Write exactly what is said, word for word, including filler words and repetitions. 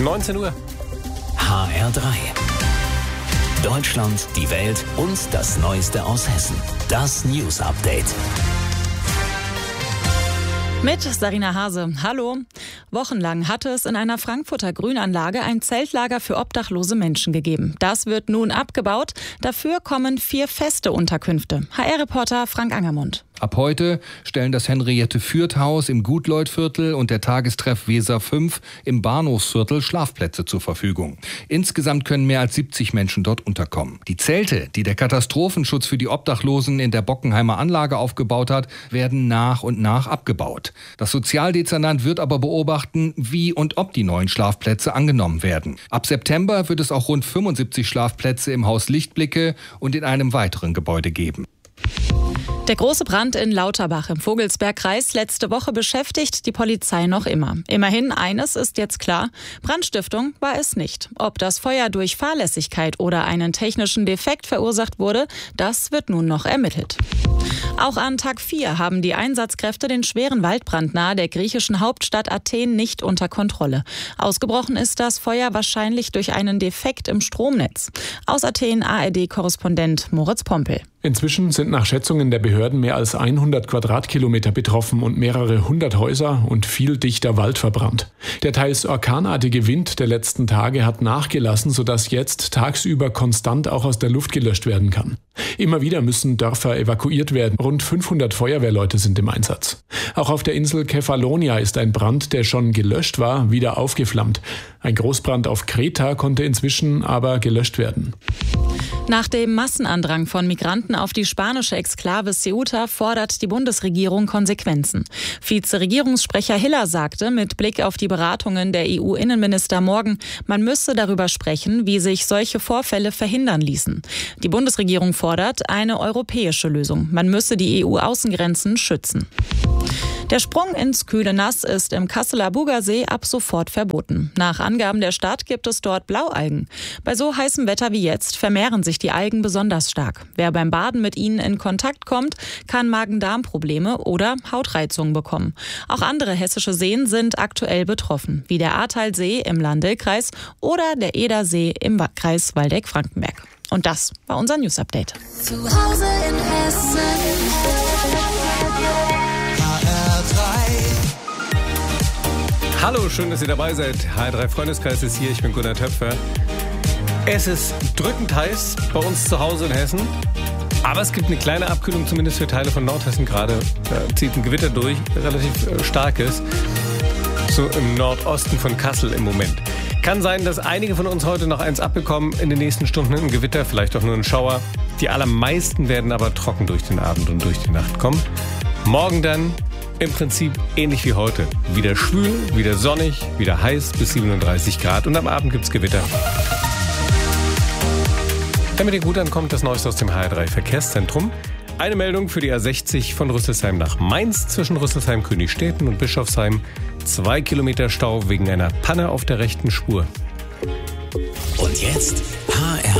neunzehn Uhr. H R drei. Deutschland, die Welt und das Neueste aus Hessen. Das News Update. Mit Sarina Hase. Hallo. Wochenlang hatte es in einer Frankfurter Grünanlage ein Zeltlager für obdachlose Menschen gegeben. Das wird nun abgebaut. Dafür kommen vier feste Unterkünfte. H R-Reporter Frank Angermund. Ab heute stellen das Henriette-Fürth-Haus im Gutleutviertel und der Tagestreff Weser fünf im Bahnhofsviertel Schlafplätze zur Verfügung. Insgesamt können mehr als siebzig Menschen dort unterkommen. Die Zelte, die der Katastrophenschutz für die Obdachlosen in der Bockenheimer Anlage aufgebaut hat, werden nach und nach abgebaut. Das Sozialdezernat wird aber beobachten, wie und ob die neuen Schlafplätze angenommen werden. Ab September wird es auch rund fünfundsiebzig Schlafplätze im Haus Lichtblicke und in einem weiteren Gebäude geben. Der große Brand in Lauterbach im Vogelsbergkreis letzte Woche beschäftigt die Polizei noch immer. Immerhin eines ist jetzt klar, Brandstiftung war es nicht. Ob das Feuer durch Fahrlässigkeit oder einen technischen Defekt verursacht wurde, das wird nun noch ermittelt. Auch an Tag vier haben die Einsatzkräfte den schweren Waldbrand nahe der griechischen Hauptstadt Athen nicht unter Kontrolle. Ausgebrochen ist das Feuer wahrscheinlich durch einen Defekt im Stromnetz. Aus Athen A R D-Korrespondent Moritz Pompel. Inzwischen sind nach Schätzungen der Behörden mehr als hundert Quadratkilometer betroffen und mehrere hundert Häuser und viel dichter Wald verbrannt. Der teils orkanartige Wind der letzten Tage hat nachgelassen, sodass jetzt tagsüber konstant auch aus der Luft gelöscht werden kann. Immer wieder müssen Dörfer evakuiert werden. Rund fünfhundert Feuerwehrleute sind im Einsatz. Auch auf der Insel Kefalonia ist ein Brand, der schon gelöscht war, wieder aufgeflammt. Ein Großbrand auf Kreta konnte inzwischen aber gelöscht werden. Nach dem Massenandrang von Migranten auf die spanische Exklave Ceuta fordert die Bundesregierung Konsequenzen. Vize-Regierungssprecher Hiller sagte mit Blick auf die Beratungen der E U-Innenminister morgen, man müsse darüber sprechen, wie sich solche Vorfälle verhindern ließen. Die Bundesregierung fordert eine europäische Lösung. Man müsse die E U-Außengrenzen schützen. Der Sprung ins kühle Nass ist im Kasseler Bugersee ab sofort verboten. Nach Angaben der Stadt gibt es dort Blaualgen. Bei so heißem Wetter wie jetzt vermehren sich die Algen besonders stark. Wer beim Baden mit ihnen in Kontakt kommt, kann Magen-Darm-Probleme oder Hautreizungen bekommen. Auch andere hessische Seen sind aktuell betroffen, wie der Ahrtalsee im Lahn-Dill-Kreis oder der Edersee im Kreis Waldeck-Frankenberg. Und das war unser News Update. Zu Hause in Hessen. Hallo, schön, dass ihr dabei seid. H R drei Freundeskreis ist hier, ich bin Gunnar Töpfer. Es ist drückend heiß bei uns zu Hause in Hessen. Aber es gibt eine kleine Abkühlung, zumindest für Teile von Nordhessen gerade. Da zieht ein Gewitter durch, relativ äh, starkes. So im Nordosten von Kassel im Moment. Kann sein, dass einige von uns heute noch eins abbekommen in den nächsten Stunden. Ein Gewitter, vielleicht auch nur ein Schauer. Die allermeisten werden aber trocken durch den Abend und durch die Nacht kommen. Morgen dann im Prinzip ähnlich wie heute. Wieder schwül, wieder sonnig, wieder heiß bis siebenunddreißig Grad und am Abend gibt's Gewitter. Damit ihr gut ankommt, das Neueste aus dem H R drei Verkehrszentrum. Eine Meldung für die A sechzig von Rüsselsheim nach Mainz zwischen Rüsselsheim, Königstetten und Bischofsheim. Zwei Kilometer Stau wegen einer Panne auf der rechten Spur. Und jetzt H R